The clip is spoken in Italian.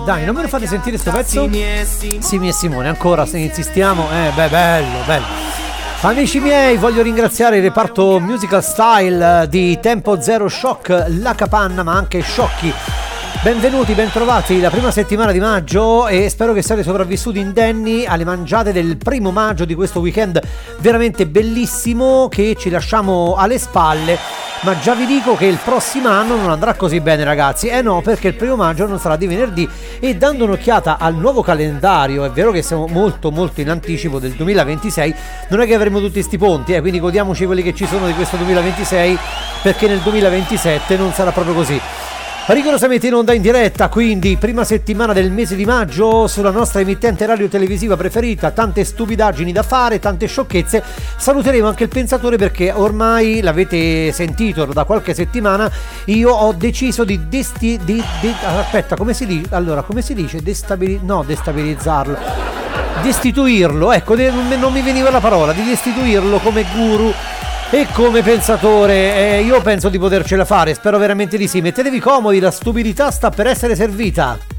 Dai, non me lo fate sentire sto pezzo? Simi e Simone, ancora se insistiamo. Bello. Amici miei, voglio ringraziare il reparto Musical Style di Tempo Zero Shock, La Capanna, ma anche Sciocchi. Benvenuti, bentrovati la prima settimana di maggio e spero che siate sopravvissuti indenni alle mangiate del 1° maggio di questo weekend veramente bellissimo che ci lasciamo alle spalle. Ma già vi dico che il prossimo anno non andrà così bene, ragazzi. No, perché il 1° maggio non sarà di venerdì e dando un'occhiata al nuovo calendario, è vero che siamo molto in anticipo del 2026, non è che avremo tutti sti ponti, quindi godiamoci quelli che ci sono di questo 2026, perché nel 2027 non sarà proprio così. Rigorosamente in onda in diretta, quindi prima settimana del mese di maggio sulla nostra emittente radio televisiva preferita, tante stupidaggini da fare, tante sciocchezze. Saluteremo anche il pensatore perché ormai l'avete sentito da qualche settimana, io ho deciso di aspetta, come si dice? Allora, come si dice? Destabilizzarlo. Destituirlo, ecco, non mi veniva la parola, di destituirlo come guru e come pensatore. Io penso di potercela fare, spero veramente di sì. Mettetevi comodi, la stupidità sta per essere servita.